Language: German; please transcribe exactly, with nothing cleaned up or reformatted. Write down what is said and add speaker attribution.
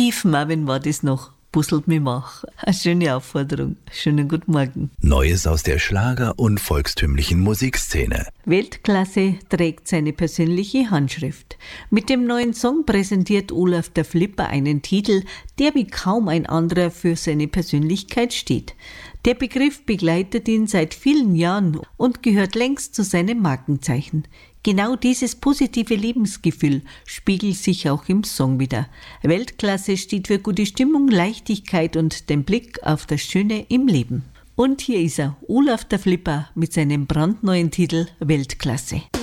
Speaker 1: Steve Marvin war das noch. Busselt mich wach. Eine schöne Aufforderung. Schönen guten Morgen.
Speaker 2: Neues aus der Schlager- und volkstümlichen Musikszene.
Speaker 1: Weltklasse trägt seine persönliche Handschrift. Mit dem neuen Song präsentiert Olaf der Flipper einen Titel, der wie kaum ein anderer für seine Persönlichkeit steht. Der Begriff begleitet ihn seit vielen Jahren und gehört längst zu seinem Markenzeichen. Genau dieses positive Lebensgefühl spiegelt sich auch im Song wider. Weltklasse steht für gute Stimmung, Leichtigkeit und den Blick auf das Schöne im Leben. Und hier ist er, Olaf der Flipper, mit seinem brandneuen Titel Weltklasse.